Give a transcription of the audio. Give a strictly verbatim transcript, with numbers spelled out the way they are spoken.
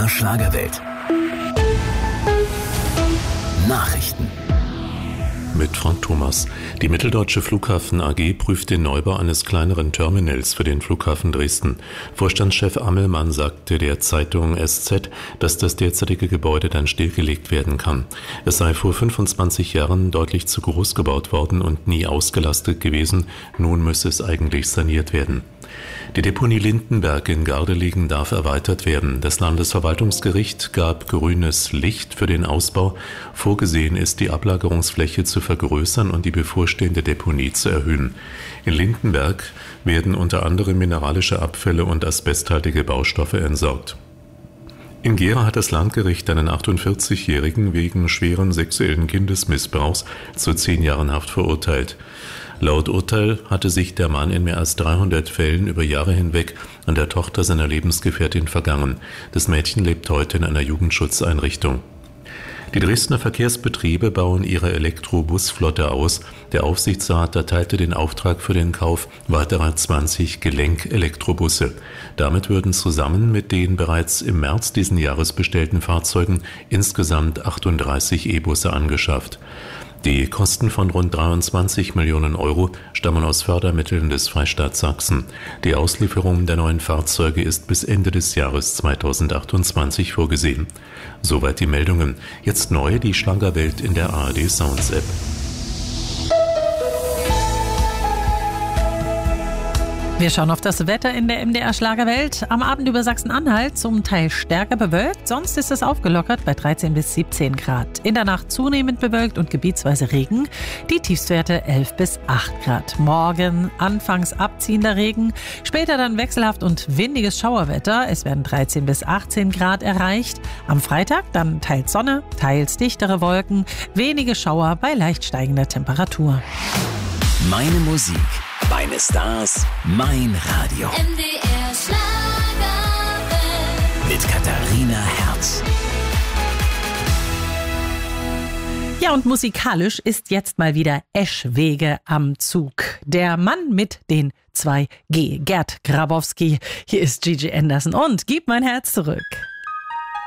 R Schlagerwelt. Nachrichten. Mit Frank Thomas. Die Mitteldeutsche Flughafen A G prüft den Neubau eines kleineren Terminals für den Flughafen Dresden. Vorstandschef Ammelmann sagte der Zeitung S Z, dass das derzeitige Gebäude dann stillgelegt werden kann. Es sei vor fünfundzwanzig Jahren deutlich zu groß gebaut worden und nie ausgelastet gewesen. Nun müsse es eigentlich saniert werden. Die Deponie Lindenberg in Gardelegen darf erweitert werden. Das Landesverwaltungsgericht gab grünes Licht für den Ausbau. Vorgesehen ist, die Ablagerungsfläche zu vergrößern und die bevorstehende Deponie zu erhöhen. In Lindenberg werden unter anderem mineralische Abfälle und asbesthaltige Baustoffe entsorgt. In Gera hat das Landgericht einen achtundvierzigjährigen wegen schweren sexuellen Kindesmissbrauchs zu zehn Jahren Haft verurteilt. Laut Urteil hatte sich der Mann in mehr als dreihundert Fällen über Jahre hinweg an der Tochter seiner Lebensgefährtin vergangen. Das Mädchen lebt heute in einer Jugendschutzeinrichtung. Die Dresdner Verkehrsbetriebe bauen ihre Elektrobusflotte aus. Der Aufsichtsrat erteilte den Auftrag für den Kauf weiterer zwanzig Gelenk-Elektrobusse. Damit würden zusammen mit den bereits im März diesen Jahres bestellten Fahrzeugen insgesamt achtunddreißig E-Busse angeschafft. Die Kosten von rund dreiundzwanzig Millionen Euro stammen aus Fördermitteln des Freistaats Sachsen. Die Auslieferung der neuen Fahrzeuge ist bis Ende des Jahres zweitausendachtundzwanzig vorgesehen. Soweit die Meldungen. Jetzt neu die Schlagerwelt in der A R D Sounds App. Wir schauen auf das Wetter in der M D R Schlagerwelt. Am Abend über Sachsen-Anhalt zum Teil stärker bewölkt, sonst ist es aufgelockert bei dreizehn bis siebzehn Grad. In der Nacht zunehmend bewölkt und gebietsweise Regen, die Tiefstwerte elf bis acht Grad. Morgen anfangs abziehender Regen, später dann wechselhaft und windiges Schauerwetter. Es werden dreizehn bis achtzehn Grad erreicht. Am Freitag dann teils Sonne, teils dichtere Wolken, wenige Schauer bei leicht steigender Temperatur. Meine Musik, meine Stars, mein Radio. M D R Schlagerwelt. Mit Katharina Herz. Ja, und musikalisch ist jetzt mal wieder Eschwege am Zug. Der Mann mit den zwei G, Gerd Grabowski. Hier ist Gigi Anderson und Gib mein Herz zurück.